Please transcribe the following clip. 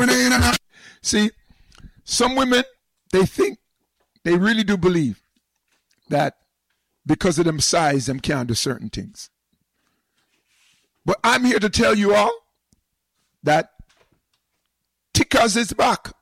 See, some women, they really do believe that because of them size, them can't do certain things. But I'm here to tell you all that Tickers is back.